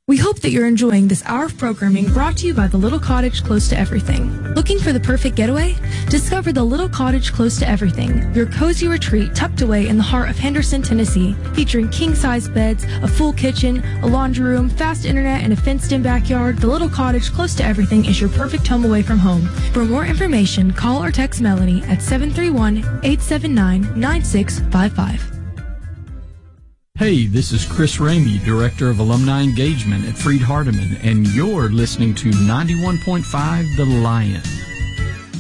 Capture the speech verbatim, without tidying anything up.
We hope that you're enjoying this hour of programming brought to you by the Little Cottage Close to Everything. Looking for the perfect getaway? Discover the Little Cottage Close to Everything, your cozy retreat tucked away in the heart of Henderson, Tennessee, featuring king-size beds, a full kitchen, a laundry room, fast internet, and a fenced-in backyard. The Little Cottage Close to Everything is your perfect home away from home. For more information, call or text Melanie at seven three one, eight seven nine, nine six five five. Hey, this is Chris Ramey, Director of Alumni Engagement at Freed Hardeman, and you're listening to ninety-one point five The Lion.